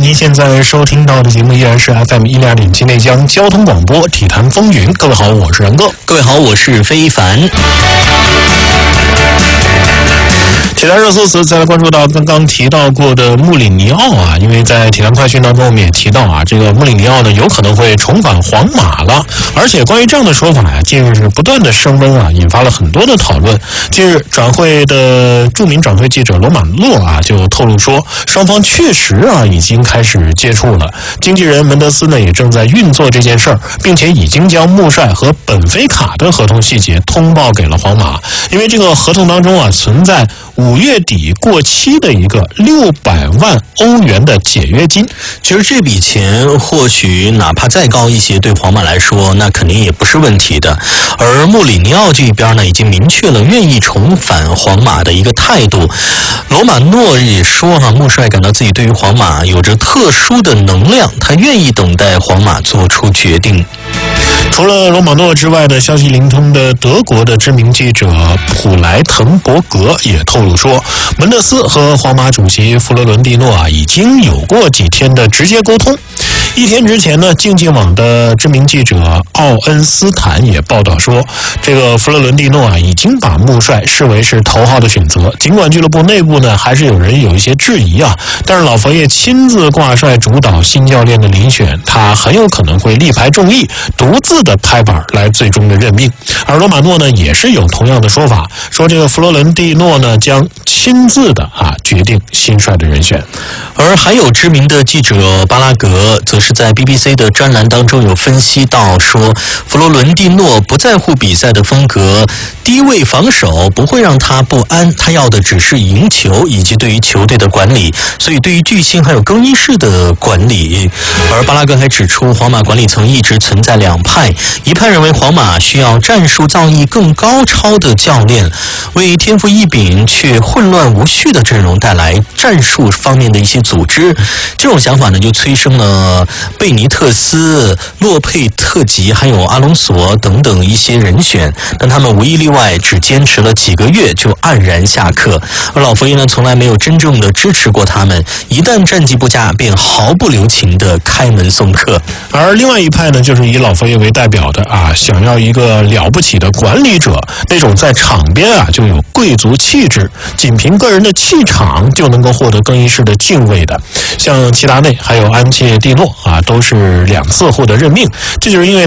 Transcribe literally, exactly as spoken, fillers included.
您现在收听到的节目依然是 F M 一零二点七内江交通广播体坛风云。各位好，我是然哥。 各位好，我是非凡。 体坛热搜词，再来关注到刚刚提到过的穆里尼奥啊，因为在体坛快讯当中我们也提到啊，这个穆里尼奥呢有可能会重返皇马了，而且关于这样的说法呀、啊，近日是不断的升温啊，引发了很多的讨论。近日转会的著名转会记者罗马诺啊就透露说，双方确实啊已经开始接触了，经纪人门德斯呢也正在运作这件事儿，并且已经将穆帅和本菲卡的合同细节通报给了皇马，因为这个合同当中啊存在五月底过期的一个六百万欧元的解约金。 其实这笔钱或许哪怕再高一些，对皇马来说那肯定也不是问题的。而穆里尼奥这一边呢，已经明确了愿意重返皇马的一个态度。罗马诺也说哈、啊，穆帅感到自己对于皇马有着特殊的能量，他愿意等待皇马做出决定。 除了罗马诺之外的消息灵通的德国的知名记者普莱滕伯格也透露说，门德斯和皇马主席弗洛伦蒂诺啊已经有过几天的直接沟通。一天之前呢，竞技网的知名记者奥恩斯坦也报道说，这个弗洛伦蒂诺啊已经把穆帅视为是头号的选择。尽管俱乐部内部呢还是有人有一些质疑啊，但是老佛爷亲自挂帅主导新教练的遴选，他很有可能会力排众议，独自的拍板来最终的任命。而罗马诺呢也是有同样的说法，说这个弗洛伦蒂诺呢将亲自的啊决定新帅的人选。 而还有知名的记者巴拉格则是在 B B C 的专栏当中有分析到说，弗洛伦蒂诺不在乎比赛的风格，低位防守不会让他不安，他要的只是赢球以及对于球队的管理，所以对于巨星还有更衣室的管理。而巴拉格还指出，皇马管理层一直存在两派，一派认为皇马需要战术造诣更高超的教练，为天赋异禀却混乱无序的阵容带来战术方面的一些组织。这种想法呢，就催生了贝尼特斯、洛佩特吉还有阿隆索等等一些人选，但他们无一例外只坚持了几个月就黯然下课。而老佛爷呢，从来没有真正的支持过他们，一旦战绩不佳便毫不留情的开门送客。 而另外一派呢，就是以老佛爷为代表的啊，想要一个了不起的管理者，那种在场边啊就有贵族气质，仅凭个人的气场就能够获得更衣室的敬畏的。像齐达内还有安切蒂诺啊，都是两次获得任命，这就是因为